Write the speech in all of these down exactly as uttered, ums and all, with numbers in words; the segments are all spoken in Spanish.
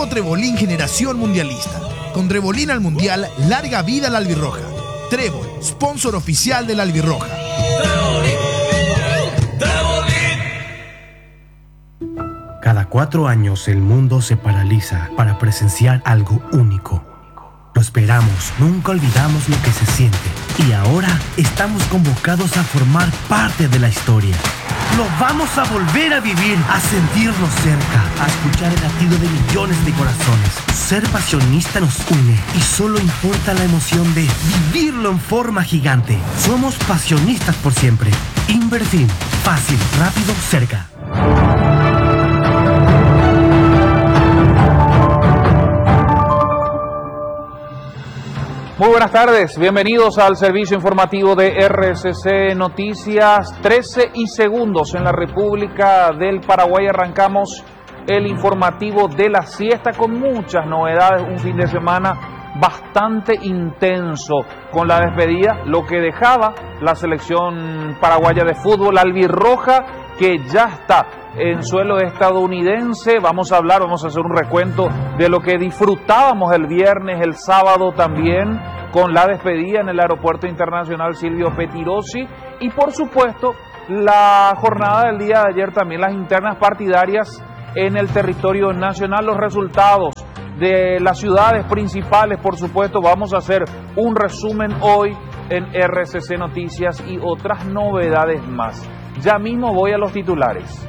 Trebolín Generación Mundialista. Con Trebolín al Mundial, larga vida a la albirroja. Trébol, sponsor oficial de la albirroja. Cada cuatro años el mundo se paraliza para presenciar algo único. Lo esperamos, nunca olvidamos lo que se siente. Y ahora estamos convocados a formar parte de la historia. Lo vamos a volver a vivir, a sentirnos cerca, a escuchar el latido de millones de corazones. Ser pasionista nos une y solo importa la emoción de vivirlo en forma gigante. Somos pasionistas por siempre. Invertir, fácil, rápido, cerca. Muy buenas tardes, bienvenidos al servicio informativo de R C C Noticias. trece y segundos en la República del Paraguay. Arrancamos el informativo de la siesta con muchas novedades. Un fin de semana bastante intenso con la despedida, lo que dejaba la selección paraguaya de fútbol albirroja, que ya está en suelo estadounidense. Vamos a hablar, vamos a hacer un recuento de lo que disfrutábamos el viernes, el sábado también, con la despedida en el Aeropuerto Internacional Silvio Pettirossi, y por supuesto la jornada del día de ayer, también las internas partidarias en el territorio nacional, los resultados de las ciudades principales. Por supuesto, vamos a hacer un resumen hoy en R C C Noticias y otras novedades más. Ya mismo voy a los titulares.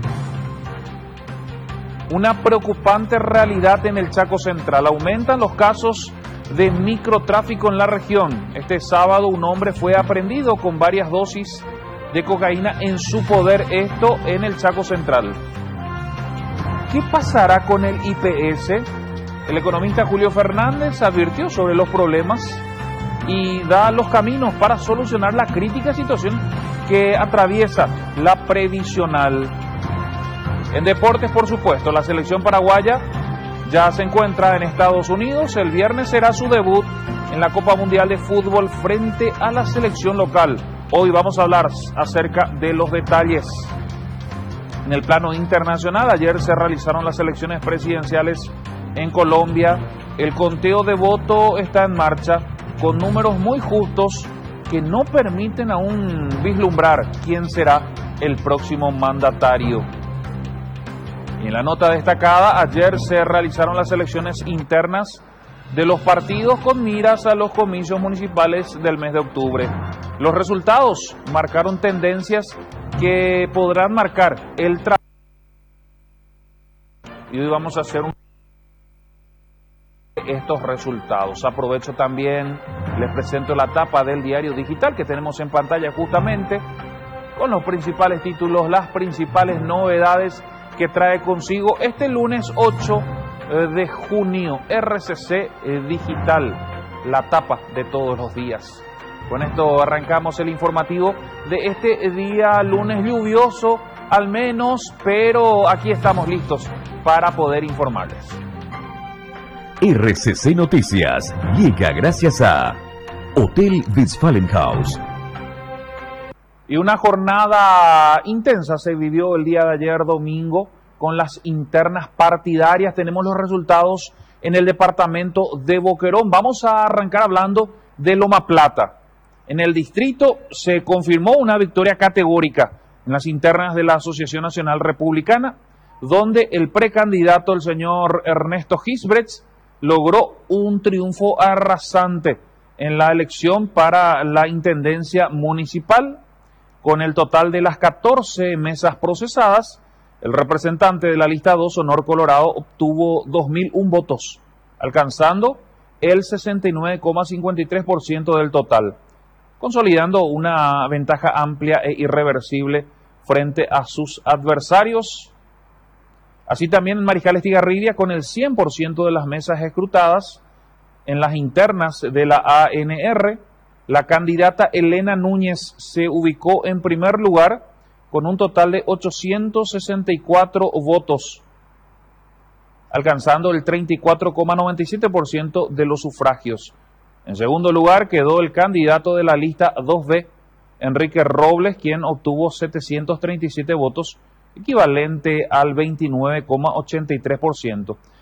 Una preocupante realidad en el Chaco Central. Aumentan los casos de microtráfico en la región. Este sábado un hombre fue aprehendido con varias dosis de cocaína en su poder, esto en el Chaco Central. ¿Qué pasará con el I P S? El economista Julio Fernández advirtió sobre los problemas y da los caminos para solucionar la crítica situación que atraviesa la previsional. En deportes, por supuesto, la selección paraguaya ya se encuentra en Estados Unidos. El viernes será su debut en la Copa Mundial de Fútbol frente a la selección local. Hoy vamos a hablar acerca de los detalles. En el plano internacional, ayer se realizaron las elecciones presidenciales en Colombia. El conteo de voto está en marcha con números muy justos que no permiten aún vislumbrar quién será el próximo mandatario. Y en la nota destacada, ayer se realizaron las elecciones internas de los partidos con miras a los comicios municipales del mes de octubre. Los resultados marcaron tendencias que podrán marcar el trabajo. Y hoy vamos a hacer un estos resultados. Aprovecho también, les presento la tapa del diario digital que tenemos en pantalla justamente, con los principales títulos, las principales novedades que trae consigo este lunes ocho de junio. R C C Digital, la tapa de todos los días. Con esto arrancamos el informativo de este día lunes lluvioso, al menos, pero aquí estamos listos para poder informarles. R C C Noticias llega gracias a Hotel Westfalenhaus. Y una jornada intensa se vivió el día de ayer domingo con las internas partidarias. Tenemos los resultados en el departamento de Boquerón. Vamos a arrancar hablando de Loma Plata. En el distrito se confirmó una victoria categórica en las internas de la Asociación Nacional Republicana, donde el precandidato, el señor Ernesto Gisbrecht, logró un triunfo arrasante en la elección para la intendencia municipal. Con el total de las catorce mesas procesadas, el representante de la lista dos, Honor Colorado, obtuvo dos mil uno votos, alcanzando el sesenta y nueve coma cincuenta y tres por ciento del total, consolidando una ventaja amplia e irreversible frente a sus adversarios. Así también Mariscal Estigarribia, con el cien por ciento de las mesas escrutadas en las internas de la A N R, la candidata Elena Núñez se ubicó en primer lugar con un total de ochocientos sesenta y cuatro votos, alcanzando el treinta y cuatro coma noventa y siete por ciento de los sufragios. En segundo lugar quedó el candidato de la lista dos B, Enrique Robles, quien obtuvo setecientos treinta y siete votos, equivalente al veintinueve coma ochenta y tres por ciento.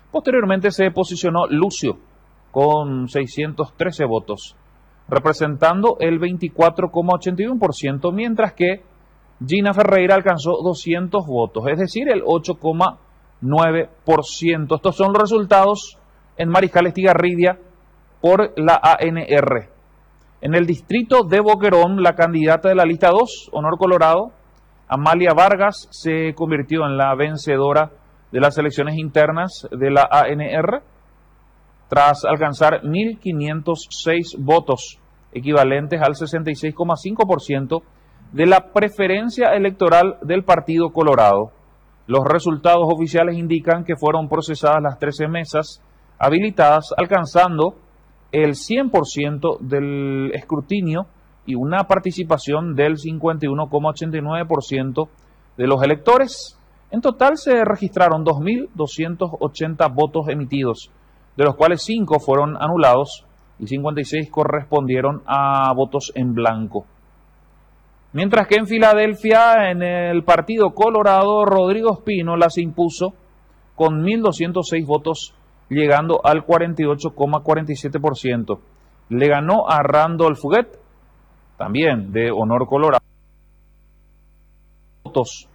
Posteriormente se posicionó Lucio con seiscientos trece votos, representando el veinticuatro coma ochenta y uno por ciento, mientras que Gina Ferreira alcanzó doscientos votos, es decir, el ocho coma nueve por ciento. Estos son los resultados en Mariscal Estigarribia por la A N R. En el distrito de Boquerón, la candidata de la lista dos, Honor Colorado, Amalia Vargas, se convirtió en la vencedora de las elecciones internas de la A N R tras alcanzar mil quinientos seis votos, equivalentes al sesenta y seis coma cinco por ciento de la preferencia electoral del Partido Colorado. Los resultados oficiales indican que fueron procesadas las trece mesas habilitadas, alcanzando el cien por ciento del escrutinio y una participación del cincuenta y uno coma ochenta y nueve por ciento de los electores. En total se registraron dos mil doscientos ochenta votos emitidos, de los cuales cinco fueron anulados y cincuenta y seis correspondieron a votos en blanco. Mientras que en Filadelfia, en el Partido Colorado, Rodrigo Espínola se impuso con mil doscientos seis votos, llegando al cuarenta y ocho coma cuarenta y siete por ciento. Le ganó a Randolph Fuguet, también de Honor Colorado. Votos.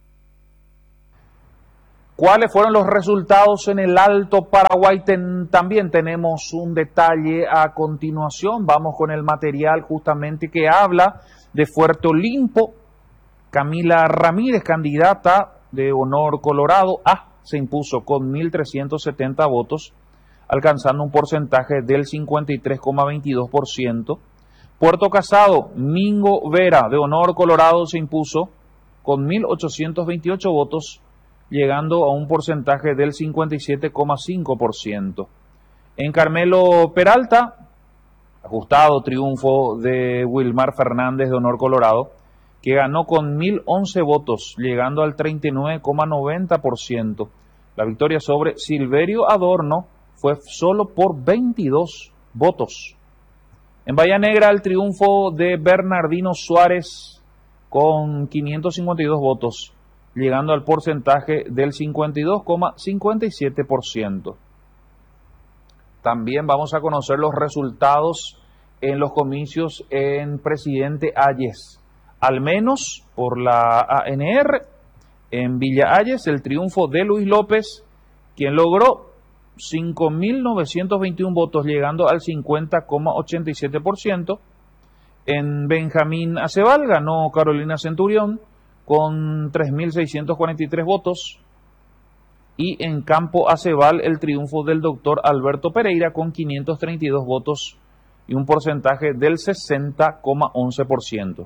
¿Cuáles fueron los resultados en el Alto Paraguay? Ten, también tenemos un detalle a continuación. Vamos con el material justamente que habla de Fuerte Olimpo. Camila Ramírez, candidata de Honor Colorado A, se impuso con mil trescientos setenta votos, alcanzando un porcentaje del cincuenta y tres coma veintidós por ciento. Puerto Casado, Mingo Vera, de Honor Colorado, se impuso con mil ochocientos veintiocho votos, llegando a un porcentaje del cincuenta y siete coma cinco por ciento. En Carmelo Peralta, ajustado triunfo de Wilmar Fernández de Honor Colorado, que ganó con mil once votos, llegando al treinta y nueve coma noventa por ciento. La victoria sobre Silverio Adorno fue solo por veintidós votos. En Bahía Negra, el triunfo de Bernardino Suárez con quinientos cincuenta y dos votos, llegando al porcentaje del cincuenta y dos coma cincuenta y siete por ciento. También vamos a conocer los resultados en los comicios en Presidente Hayes. Al menos por la A N R, en Villa Hayes, el triunfo de Luis López, quien logró cinco mil novecientos veintiuno votos, llegando al cincuenta coma ochenta y siete por ciento. En Benjamín Acebal ganó Carolina Centurión con tres mil seiscientos cuarenta y tres votos. Y en Campo Acebal, el triunfo del doctor Alberto Pereira con quinientos treinta y dos votos y un porcentaje del sesenta coma once por ciento.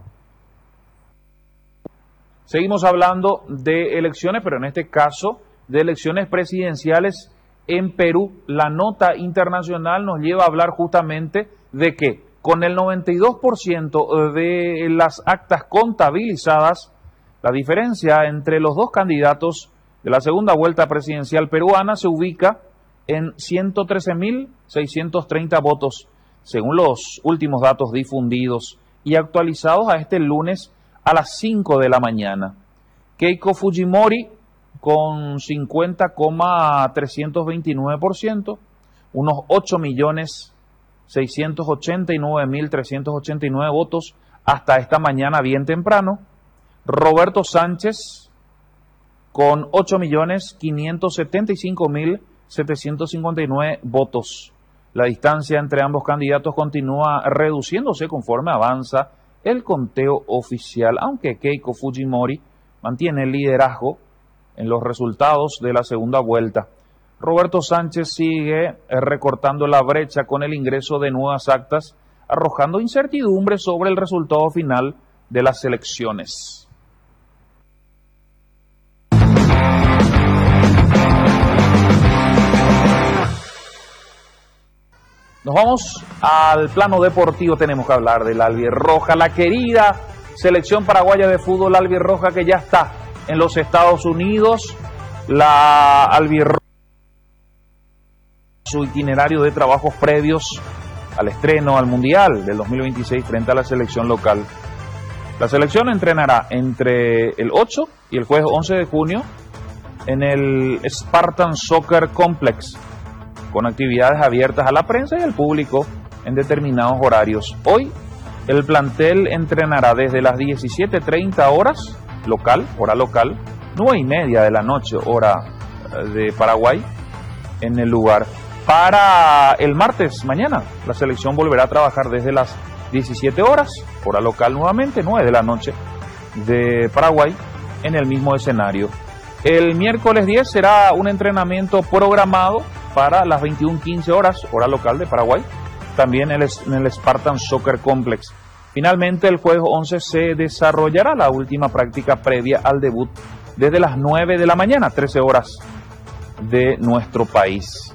Seguimos hablando de elecciones, pero en este caso de elecciones presidenciales en Perú. La nota internacional nos lleva a hablar justamente de que con el noventa y dos por ciento de las actas contabilizadas, la diferencia entre los dos candidatos de la segunda vuelta presidencial peruana se ubica en ciento trece mil seiscientos treinta votos, según los últimos datos difundidos y actualizados a este lunes a las cinco de la mañana. Keiko Fujimori con cincuenta coma trescientos veintinueve por ciento, unos ocho millones seiscientos ochenta y nueve mil trescientos ochenta y nueve votos hasta esta mañana bien temprano. Roberto Sánchez con ocho millones quinientos setenta y cinco mil setecientos cincuenta y nueve votos. La distancia entre ambos candidatos continúa reduciéndose conforme avanza el conteo oficial, aunque Keiko Fujimori mantiene el liderazgo en los resultados de la segunda vuelta. Roberto Sánchez sigue recortando la brecha con el ingreso de nuevas actas, arrojando incertidumbre sobre el resultado final de las elecciones. Nos vamos al plano deportivo. Tenemos que hablar del Albirroja, la querida selección paraguaya de fútbol Albirroja, que ya está en los Estados Unidos. La Albirroja, su itinerario de trabajos previos al estreno al Mundial del dos mil veintiséis frente a la selección local. La selección entrenará entre el ocho y el jueves once de junio en el Spartan Soccer Complex, con actividades abiertas a la prensa y al público en determinados horarios. Hoy el plantel entrenará desde las diecisiete treinta horas local, hora local, nueve y media de la noche, hora de Paraguay, en el lugar. Para el martes, mañana, la selección volverá a trabajar desde las diecisiete horas, hora local nuevamente, nueve de la noche de Paraguay, en el mismo escenario. El miércoles diez será un entrenamiento programado para las veintiuna quince horas, hora local de Paraguay, también en el Spartan Soccer Complex. Finalmente, el jueves once se desarrollará la última práctica previa al debut desde las nueve de la mañana, trece horas de nuestro país.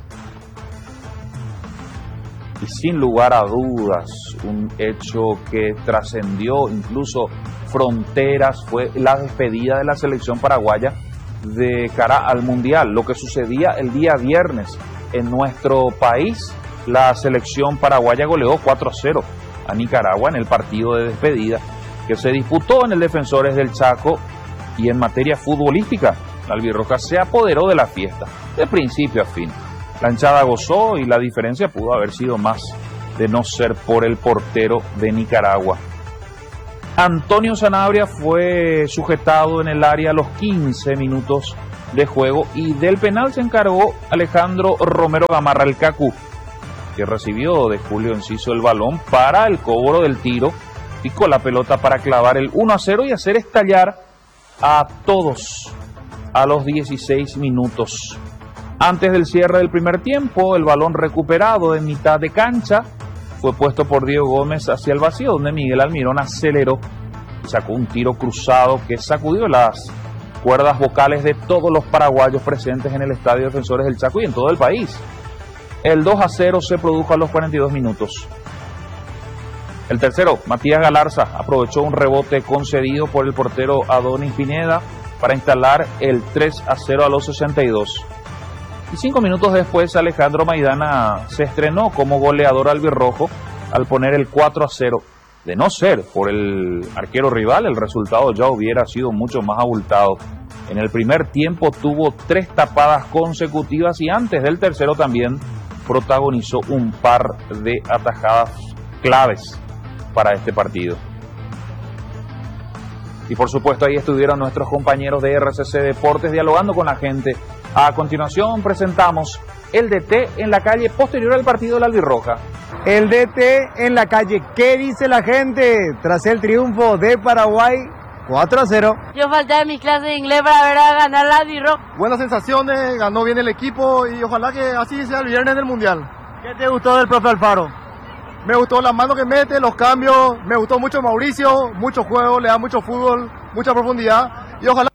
Y sin lugar a dudas, un hecho que trascendió incluso fronteras fue la despedida de la selección paraguaya de cara al Mundial. Lo que sucedía el día viernes en nuestro país, la selección paraguaya goleó cuatro a cero a Nicaragua en el partido de despedida que se disputó en el Defensores del Chaco, y en materia futbolística, la albirroja se apoderó de la fiesta, de principio a fin. La hinchada gozó y la diferencia pudo haber sido más de no ser por el portero de Nicaragua. Antonio Sanabria fue sujetado en el área a los quince minutos de juego y del penal se encargó Alejandro Romero Gamarra, el Cacu, que recibió de Julio Enciso el balón para el cobro del tiro, picó la pelota para clavar el uno a cero y hacer estallar a todos a los dieciséis minutos. Antes del cierre del primer tiempo, el balón recuperado en mitad de cancha fue puesto por Diego Gómez hacia el vacío, donde Miguel Almirón aceleró y sacó un tiro cruzado que sacudió las cuerdas vocales de todos los paraguayos presentes en el Estadio Defensores del Chaco y en todo el país. El dos a cero se produjo a los cuarenta y dos minutos. El tercero, Matías Galarza, aprovechó un rebote concedido por el portero Adonis Pineda para instalar el tres a cero a los sesenta y dos. Y cinco minutos después, Alejandro Maidana se estrenó como goleador albirrojo al poner el cuatro a cero. De no ser por el arquero rival, el resultado ya hubiera sido mucho más abultado. En el primer tiempo tuvo tres tapadas consecutivas y antes del tercero también protagonizó un par de atajadas claves para este partido. Y por supuesto ahí estuvieron nuestros compañeros de R C C Deportes dialogando con la gente. A continuación presentamos el D T en la calle posterior al partido de la albirroja. El D T en la calle, ¿qué dice la gente tras el triunfo de Paraguay cuatro a cero? Yo falté de mi clase de inglés para ver a ganar la albirroja. Buenas sensaciones, ganó bien el equipo y ojalá que así sea el viernes del Mundial. ¿Qué te gustó del profe Alfaro? Me gustó la mano que mete, los cambios, me gustó mucho Mauricio, mucho juego, le da mucho fútbol, mucha profundidad y ojalá...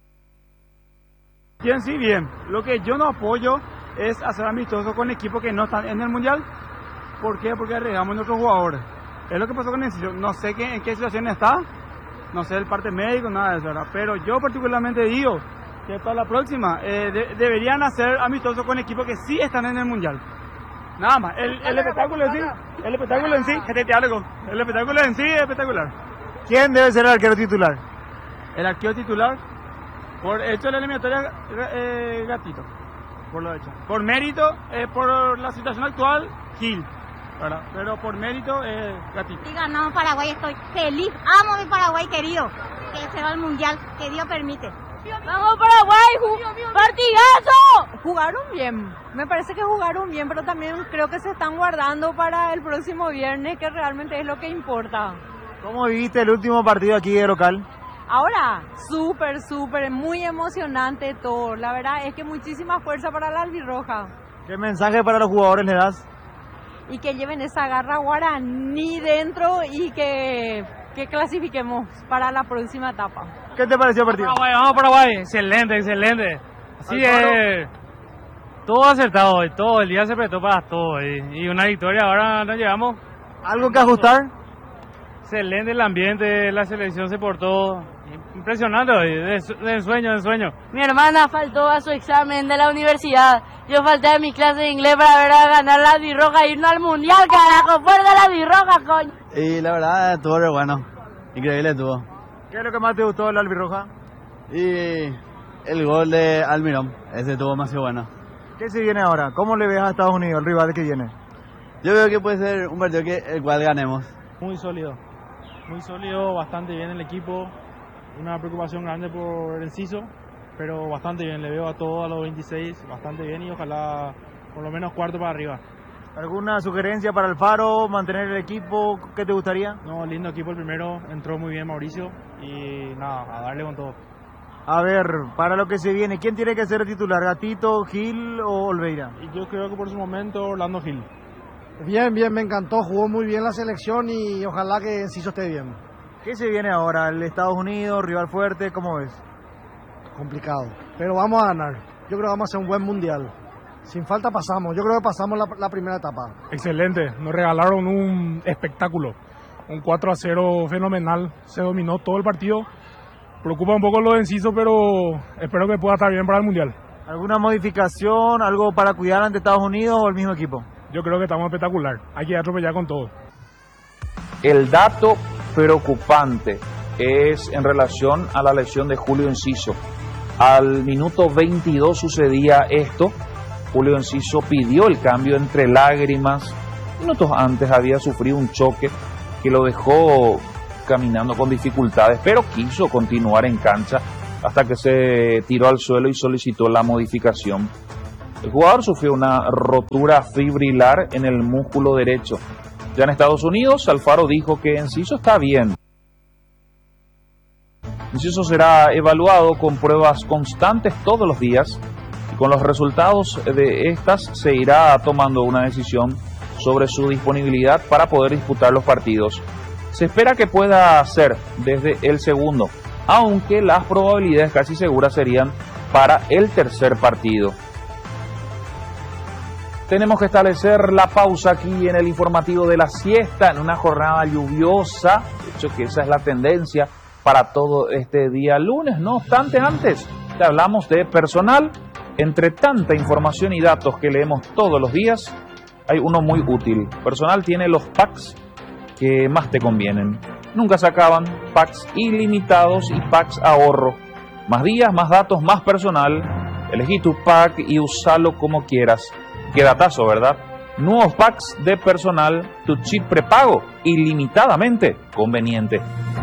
Bien, sí, bien. Lo que yo no apoyo es hacer amistosos con equipos que no están en el Mundial. ¿Por qué? Porque arriesgamos a nuestros jugadores. Es lo que pasó con Enciso. No sé qué, en qué situación está, no sé el parte médico, nada de eso, ¿verdad? Pero yo particularmente digo que para la próxima eh, de, deberían hacer amistosos con equipos que sí están en el Mundial. Nada más, el, el espectáculo en sí, el espectáculo en sí, el espectáculo en sí es espectacular. ¿Quién debe ser el arquero titular? El arquero titular, por hecho de la eliminatoria, eh, Gatito, por lo hecho. Por mérito, eh, por la situación actual, Gil, ¿verdad? Pero por mérito, eh, Gatito. Si ganamos Paraguay estoy feliz, amo mi Paraguay querido, que se va al Mundial, que Dios permite. ¡Vamos Paraguay! ¡Partidazo! Jugaron bien, me parece que jugaron bien, pero también creo que se están guardando para el próximo viernes, que realmente es lo que importa. ¿Cómo viviste el último partido aquí de local? Ahora, súper, súper, muy emocionante todo. La verdad es que muchísima fuerza para la albirroja. ¿Qué mensaje para los jugadores le das? Y que lleven esa garra guaraní dentro y que, que clasifiquemos para la próxima etapa. ¿Qué te pareció el partido? Paraguay, vamos Paraguay, excelente, excelente. Sí, eh, todo acertado hoy, todo el día se apretó para todo y, y una victoria, ahora nos llevamos. ¿Algo que ajustar? Excelente el ambiente, la selección se portó impresionante hoy, de, de ensueño, de ensueño. Mi hermana faltó a su examen de la universidad. Yo falté a mi clase de inglés para ver a ganar la albirroja e irnos al Mundial, carajo, fuera la albirroja, coño. Y la verdad, estuvo re bueno, increíble estuvo. ¿Qué es lo que más te gustó de la albirroja? Y El gol de Almirón, ese tuvo demasiado bueno. ¿Qué se viene ahora? ¿Cómo le ves a Estados Unidos, el rival que viene? Yo veo que puede ser un partido que el cual ganemos. Muy sólido, muy sólido, bastante bien el equipo. Una preocupación grande por Enciso, pero bastante bien. Le veo a todos a los veintiséis, bastante bien y ojalá por lo menos cuarto para arriba. ¿Alguna sugerencia para Alfaro, mantener el equipo? ¿Qué te gustaría? No, lindo equipo el primero, entró muy bien Mauricio y nada, a darle con todo. A ver, para lo que se viene, ¿quién tiene que ser titular? ¿Gatito, Gil o Olveira? Y yo creo que por su momento Orlando Gil. Bien, bien, me encantó, jugó muy bien la selección y ojalá que Enciso esté bien. ¿Qué se viene ahora? ¿El Estados Unidos, rival fuerte? ¿Cómo ves? Complicado, pero vamos a ganar. Yo creo que vamos a hacer un buen mundial. Sin falta pasamos, yo creo que pasamos la, la primera etapa. Excelente, nos regalaron un espectáculo, un cuatro a cero fenomenal, se dominó todo el partido. Preocupa un poco lo de Enciso, pero espero que pueda estar bien para el mundial. ¿Alguna modificación, algo para cuidar ante Estados Unidos o el mismo equipo? Yo creo que estamos espectacular, hay que atropellar con todo. El dato preocupante es en relación a la lesión de Julio Enciso. Al minuto veintidós sucedía esto. Julio Enciso pidió el cambio entre lágrimas. Minutos antes había sufrido un choque que lo dejó caminando con dificultades, pero quiso continuar en cancha hasta que se tiró al suelo y solicitó la modificación. El jugador sufrió una rotura fibrilar en el músculo derecho. Ya en Estados Unidos, Alfaro dijo que Enciso está bien. Enciso será evaluado con pruebas constantes todos los días y con los resultados de estas se irá tomando una decisión sobre su disponibilidad para poder disputar los partidos. Se espera que pueda ser desde el segundo, aunque las probabilidades casi seguras serían para el tercer partido. Tenemos que establecer la pausa aquí en el informativo de la siesta, en una jornada lluviosa. De hecho que esa es la tendencia para todo este día lunes. No obstante, antes te hablamos de personal. Entre tanta información y datos que leemos todos los días, hay uno muy útil. Personal tiene los packs que más te convienen. Nunca se acaban, packs ilimitados y packs ahorro. Más días, más datos, más personal. Elegí tu pack y usalo como quieras. Qué datazo, ¿verdad? Nuevos packs de personal, tu chip prepago, ilimitadamente conveniente.